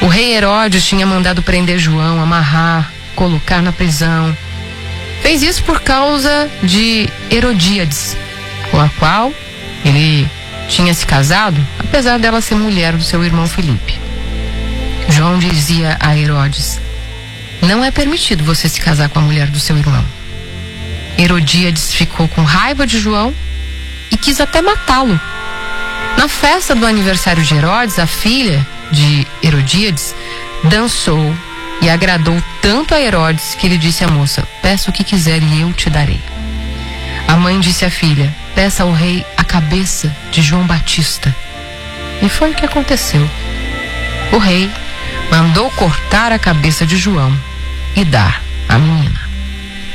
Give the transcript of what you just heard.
O rei Herodes tinha mandado prender João, amarrar, colocar na prisão. Fez isso por causa de Herodíades, com a qual ele tinha se casado, apesar dela ser mulher do seu irmão Filipe. João dizia a Herodes: não é permitido você se casar com a mulher do seu irmão. Herodíades ficou com raiva de João e quis até matá-lo. Na festa do aniversário de Herodes, a filha de Herodíades dançou e agradou tanto a Herodes que ele disse à moça: peça o que quiser e eu te darei. A mãe disse à filha: peça ao rei a cabeça de João Batista. E foi o que aconteceu. O rei mandou cortar a cabeça de João e dar